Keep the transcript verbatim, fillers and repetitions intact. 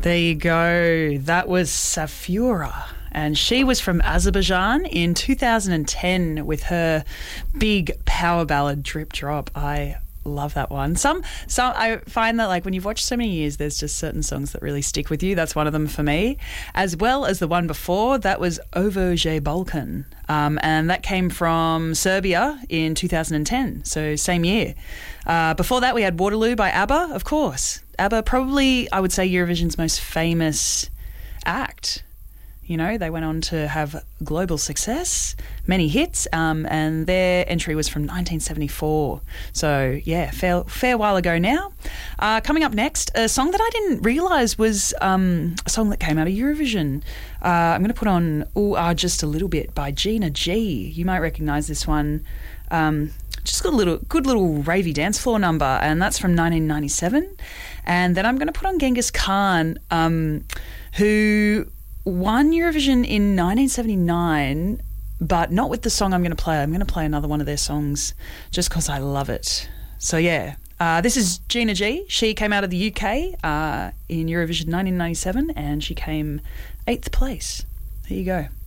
There you go. That was Safura. And she was from Azerbaijan in two thousand ten with her big power ballad Drip Drop. I love that one. Some, some I find that like when you've watched so many years, there's just certain songs that really stick with you. That's one of them for me, as well as the one before. That was Ovo Je Balkan, um, and that came from Serbia in two thousand ten, so same year. Uh, before that, we had Waterloo by ABBA, of course. ABBA, probably I would say Eurovision's most famous act. You know, they went on to have global success, many hits, um, and their entry was from nineteen seventy-four. So, yeah, fair, fair while ago now. Uh, coming up next, a song that I didn't realise was um, a song that came out of Eurovision. Uh, I'm going to put on Ooh Ah Just a Little Bit by Gina G. You might recognise this one. Um, just got a little good little ravey dance floor number, and that's from nineteen ninety-seven. And then I'm going to put on Genghis Khan, um, who won Eurovision in nineteen seventy-nine, but not with the song I'm going to play. I'm going to play another one of their songs just because I love it. So, yeah, uh, this is Gina G. She came out of the U K uh, in Eurovision nineteen ninety-seven, and she came eighth place. There you go.